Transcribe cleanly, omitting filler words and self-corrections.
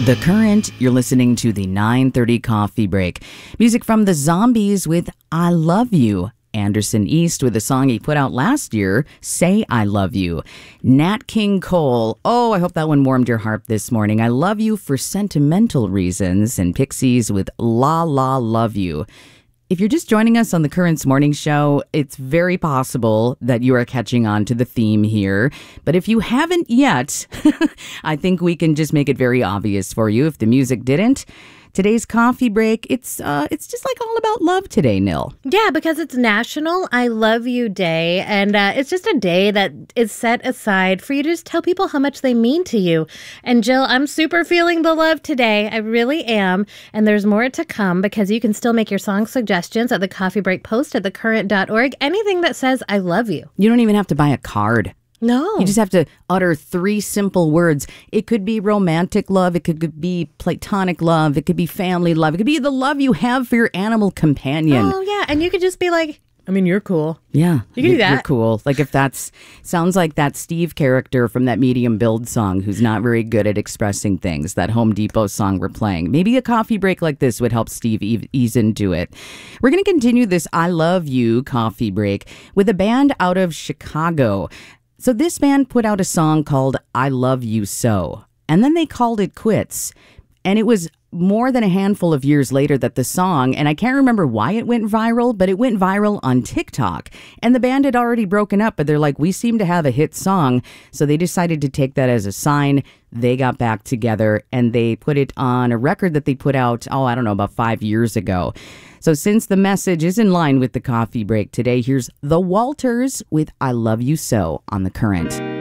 The Current, you're listening to the 9:30 Coffee Break. Music from the Zombies with I Love You. Anderson East with a song he put out last year, Say I Love You. Nat King Cole, oh, I hope that one warmed your heart this morning. I Love You for Sentimental Reasons. And Pixies with La La Love You. If you're just joining us on the Currents Morning Show, it's very possible that you are catching on to the theme here. But if you haven't yet, I think we can just make it very obvious for you if the music didn't. Today's coffee break, it's just like all about love today, Nil. Yeah, because it's National I Love You Day, and it's just a day that is set aside for you to just tell people how much they mean to you. And Jill, I'm super feeling the love today. I really am. And there's more to come because you can still make your song suggestions at the Coffee Break post at thecurrent.org. Anything that says I love you. You don't even have to buy a card. No. You just have to utter 3 simple words. It could be romantic love. It could be platonic love. It could be family love. It could be the love you have for your animal companion. Oh, yeah. And you could just be like, I mean, you're cool. Yeah. You can do that. You're cool. Like if sounds like that Steve character from that Medium Build song who's not very good at expressing things, that Home Depot song we're playing. Maybe a coffee break like this would help Steve ease into it. We're going to continue this I Love You coffee break with a band out of Chicago. So this band put out a song called I Love You So, and then they called it quits. And it was more than a handful of years later that the song, and I can't remember why it went viral, but it went viral on TikTok. And the band had already broken up, but they're like, we seem to have a hit song. So they decided to take that as a sign. They got back together and they put it on a record that they put out, about 5 years ago. So since the message is in line with the coffee break today, here's The Walters with I Love You So on The Current.